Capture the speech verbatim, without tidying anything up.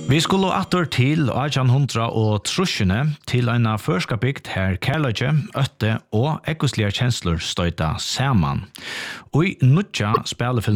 Vi skulle atter til arton hundra og trusjene til en førska bygd her kærløgje, øtte og ekkuslige kjensler støyta saman. Og i nutja spillefilm